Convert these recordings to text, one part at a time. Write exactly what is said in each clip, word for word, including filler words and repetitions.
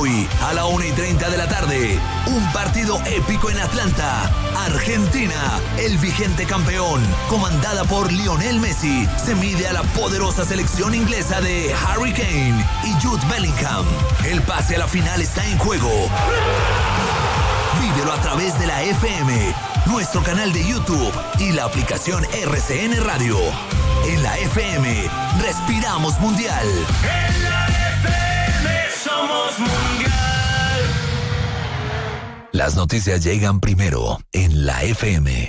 Hoy, a la una y treinta de la tarde, un partido épico en Atlanta. Argentina, el vigente campeón, comandada por Lionel Messi, se mide a la poderosa selección inglesa de Harry Kane y Jude Bellingham. El pase a la final está en juego. Vívelo a través de la F M, nuestro canal de YouTube y la aplicación R C N Radio. En la F M, respiramos mundial. En la F M somos mundial. Las noticias llegan primero en la F M.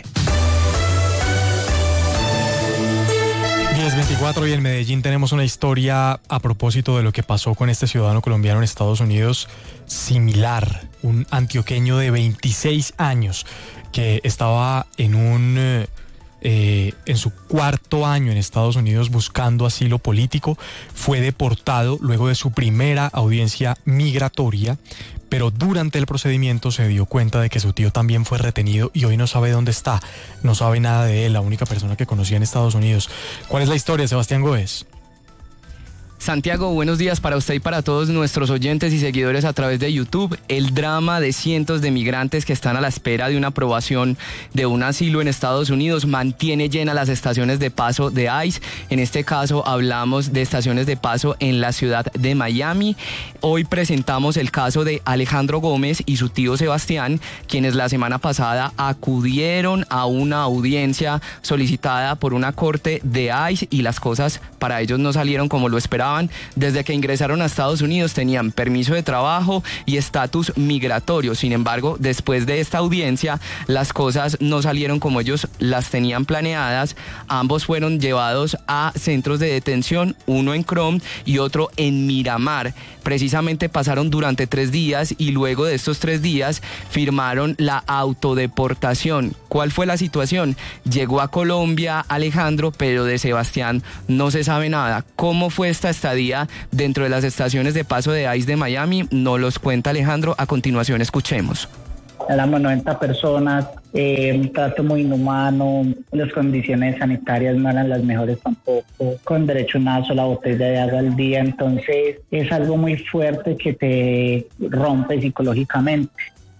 diez veinticuatro y en Medellín tenemos una historia a propósito de lo que pasó con este ciudadano colombiano en Estados Unidos, similar, un antioqueño de veintiséis años que estaba en un eh, eh, en su cuarto año en Estados Unidos buscando asilo político, fue deportado luego de su primera audiencia migratoria, pero durante el procedimiento se dio cuenta de que su tío también fue retenido y hoy no sabe dónde está, no sabe nada de él, la única persona que conocía en Estados Unidos. ¿Cuál es la historia, Sebastián Góez? Santiago, buenos días para usted y para todos nuestros oyentes y seguidores a través de YouTube. El drama de cientos de migrantes que están a la espera de una aprobación de un asilo en Estados Unidos mantiene llenas las estaciones de paso de ICE. En este caso hablamos de estaciones de paso en la ciudad de Miami. Hoy presentamos el caso de Alejandro Gómez y su tío Sebastián, quienes la semana pasada acudieron a una audiencia solicitada por una corte de ICE y las cosas para ellos no salieron como lo esperaban. Desde que ingresaron a Estados Unidos tenían permiso de trabajo y estatus migratorio. Sin embargo, después de esta audiencia, las cosas no salieron como ellos las tenían planeadas. Ambos fueron llevados a centros de detención, uno en Crom y otro en Miramar. Precisamente pasaron durante tres días y luego de estos tres días firmaron la autodeportación. ¿Cuál fue la situación? Llegó a Colombia Alejandro, pero de Sebastián no se sabe nada. ¿Cómo fue esta estadía dentro de las estaciones de paso de ICE de Miami? Nos los cuenta Alejandro. A continuación escuchemos. Éramos noventa personas, eh, un trato muy inhumano, las condiciones sanitarias no eran las mejores tampoco, con derecho a una sola botella de agua al día, entonces es algo muy fuerte que te rompe psicológicamente.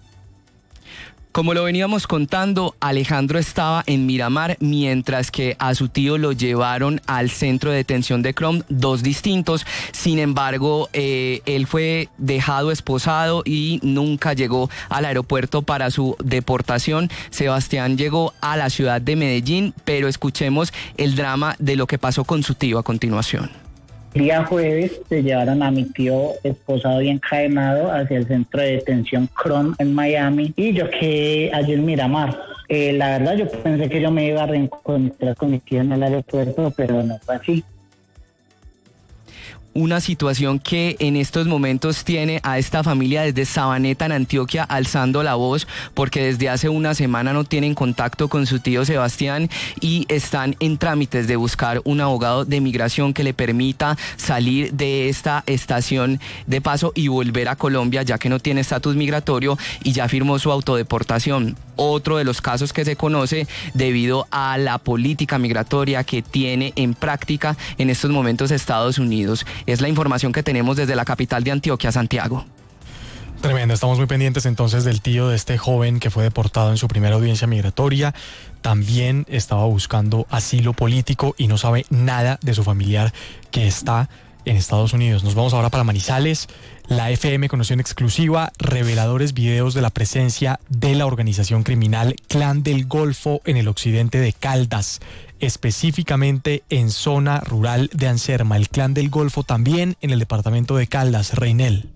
Como lo veníamos contando, Alejandro estaba en Miramar, mientras que a su tío lo llevaron al centro de detención de Crom, dos distintos. Sin embargo, eh, él fue dejado esposado y nunca llegó al aeropuerto para su deportación. Sebastián llegó a la ciudad de Medellín, pero escuchemos el drama de lo que pasó con su tío a continuación. El día jueves se llevaron a mi tío esposado y encadenado hacia el centro de detención Crom en Miami y yo quedé allí en Miramar. Eh, la verdad yo pensé que yo me iba a reencontrar con mi tío en el aeropuerto, pero no fue así. Una situación que en estos momentos tiene a esta familia desde Sabaneta en Antioquia alzando la voz porque desde hace una semana no tienen contacto con su tío Sebastián y están en trámites de buscar un abogado de migración que le permita salir de esta estación de paso y volver a Colombia, ya que no tiene estatus migratorio y ya firmó su autodeportación. Otro de los casos que se conoce debido a la política migratoria que tiene en práctica en estos momentos Estados Unidos. Es la información que tenemos desde la capital de Antioquia, Santiago. Tremendo, estamos muy pendientes entonces del tío de este joven que fue deportado en su primera audiencia migratoria. También estaba buscando asilo político y no sabe nada de su familiar que está en Estados Unidos. Nos vamos ahora para Manizales. La F M conoció en exclusiva reveladores videos de la presencia de la organización criminal Clan del Golfo en el occidente de Caldas, específicamente en zona rural de Anserma. El Clan del Golfo también en el departamento de Caldas. Reinel.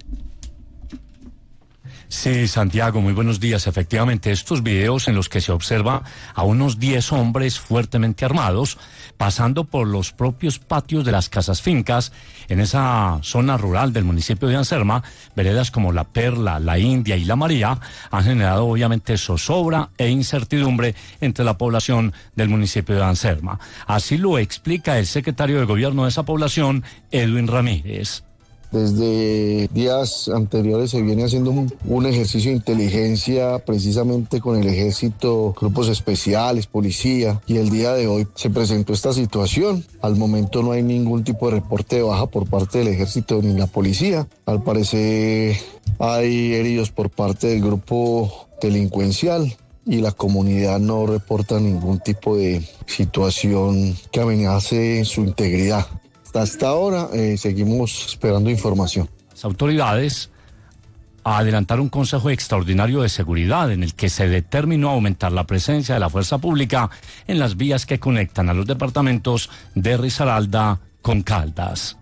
Sí, Santiago, muy buenos días. Efectivamente, estos videos en los que se observa a unos diez hombres fuertemente armados pasando por los propios patios de las casas fincas en esa zona rural del municipio de Anserma, veredas como La Perla, La India y La María, han generado obviamente zozobra e incertidumbre entre la población del municipio de Anserma. Así lo explica el secretario de gobierno de esa población, Edwin Ramírez. Desde días anteriores se viene haciendo un, un ejercicio de inteligencia precisamente con el ejército, grupos especiales, policía, y el día de hoy se presentó esta situación. Al momento no hay ningún tipo de reporte de baja por parte del ejército ni la policía. Al parecer hay heridos por parte del grupo delincuencial y la comunidad no reporta ningún tipo de situación que amenace su integridad. Hasta ahora eh, seguimos esperando información. Las autoridades adelantaron un consejo extraordinario de seguridad en el que se determinó aumentar la presencia de la fuerza pública en las vías que conectan a los departamentos de Risaralda con Caldas.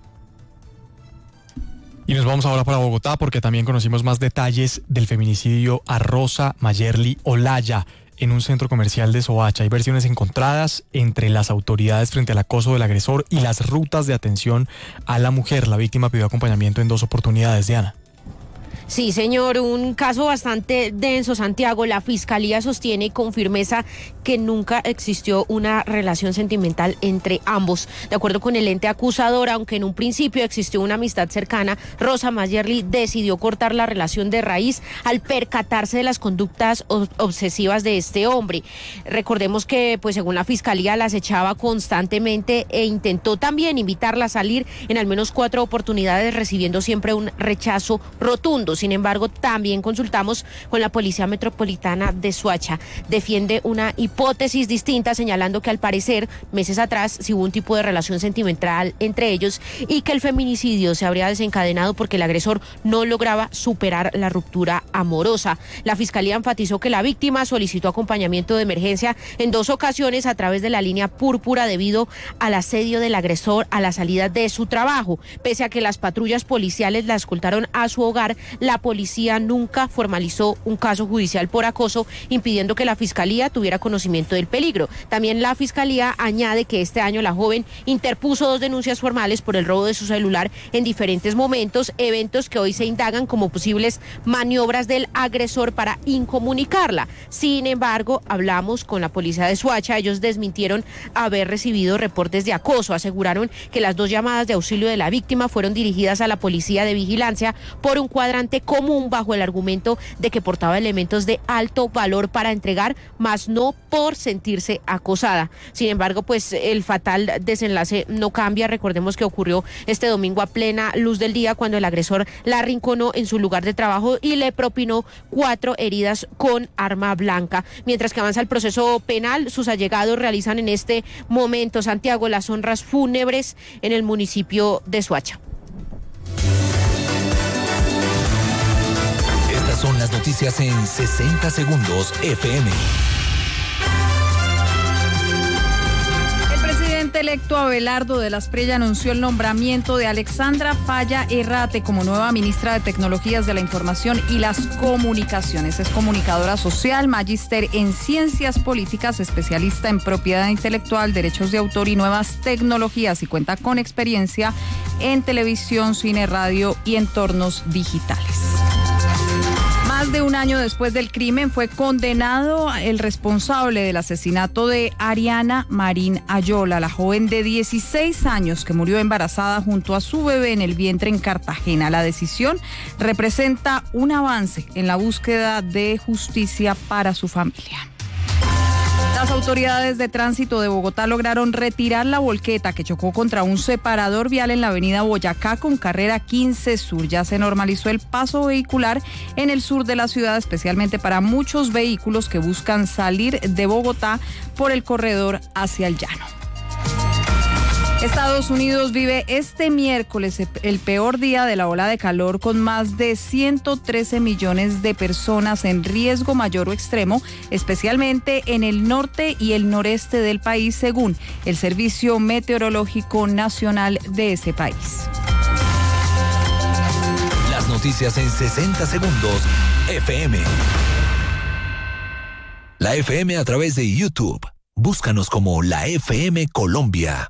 Y nos vamos ahora para Bogotá porque también conocimos más detalles del feminicidio a Rosa Mayerly Olaya en un centro comercial de Soacha. Hay versiones encontradas entre las autoridades frente al acoso del agresor y las rutas de atención a la mujer. La víctima pidió acompañamiento en dos oportunidades, Diana. Sí, señor, un caso bastante denso, Santiago. La Fiscalía sostiene con firmeza que nunca existió una relación sentimental entre ambos. De acuerdo con el ente acusador, aunque en un principio existió una amistad cercana, Rosa Mayerly decidió cortar la relación de raíz al percatarse de las conductas obsesivas de este hombre. Recordemos que, pues, según la Fiscalía, las echaba constantemente e intentó también invitarla a salir en al menos cuatro oportunidades, recibiendo siempre un rechazo rotundo. Sin embargo, también consultamos con la Policía Metropolitana de Soacha. Defiende una hipótesis distinta, señalando que al parecer, meses atrás, sí hubo un tipo de relación sentimental entre ellos y que el feminicidio se habría desencadenado porque el agresor no lograba superar la ruptura amorosa. La Fiscalía enfatizó que la víctima solicitó acompañamiento de emergencia en dos ocasiones a través de la línea púrpura debido al asedio del agresor a la salida de su trabajo. Pese a que las patrullas policiales la escoltaron a su hogar, la policía nunca formalizó un caso judicial por acoso, impidiendo que la Fiscalía tuviera conocimiento del peligro. También la Fiscalía añade que este año la joven interpuso dos denuncias formales por el robo de su celular en diferentes momentos, eventos que hoy se indagan como posibles maniobras del agresor para incomunicarla. Sin embargo, hablamos con la policía de Soacha, ellos desmintieron haber recibido reportes de acoso, aseguraron que las dos llamadas de auxilio de la víctima fueron dirigidas a la policía de vigilancia por un cuadrante común bajo el argumento de que portaba elementos de alto valor para entregar, más no por sentirse acosada. Sin embargo, pues el fatal desenlace no cambia. Recordemos que ocurrió este domingo a plena luz del día cuando el agresor la arrinconó en su lugar de trabajo y le propinó cuatro heridas con arma blanca. Mientras que avanza el proceso penal, sus allegados realizan en este momento, Santiago, las honras fúnebres en el municipio de Soacha. Son las noticias en sesenta segundos F M. El presidente electo Abelardo de la Espriella anunció el nombramiento de Alexandra Paya Errate como nueva ministra de Tecnologías de la Información y las Comunicaciones. Es comunicadora social, magíster en Ciencias Políticas, especialista en propiedad intelectual, derechos de autor y nuevas tecnologías y cuenta con experiencia en televisión, cine, radio y entornos digitales. Más de un año después del crimen fue condenado el responsable del asesinato de Ariana Marín Ayola, la joven de dieciséis años que murió embarazada junto a su bebé en el vientre en Cartagena. La decisión representa un avance en la búsqueda de justicia para su familia. Las autoridades de tránsito de Bogotá lograron retirar la volqueta que chocó contra un separador vial en la avenida Boyacá con carrera quince Sur. Ya se normalizó el paso vehicular en el sur de la ciudad, especialmente para muchos vehículos que buscan salir de Bogotá por el corredor hacia el llano. Estados Unidos vive este miércoles el peor día de la ola de calor, con más de ciento trece millones de personas en riesgo mayor o extremo, especialmente en el norte y el noreste del país, según el Servicio Meteorológico Nacional de ese país. Las noticias en sesenta segundos F M. La F M a través de YouTube. Búscanos como la F M Colombia.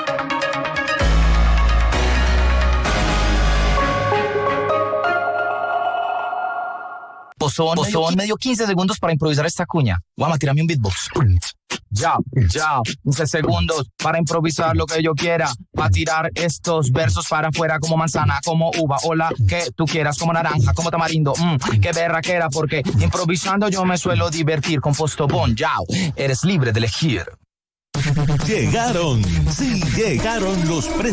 Pozón, Pozón, me dio quince segundos para improvisar esta cuña. Guama, tírame un beatbox. Ya, ya, quince segundos para improvisar lo que yo quiera, para tirar estos versos para afuera como manzana, como uva, o la que tú quieras, como naranja, como tamarindo, mmm, qué berraquera, porque improvisando yo me suelo divertir con Postobón. Ya, eres libre de elegir. Llegaron, sí, llegaron los precios.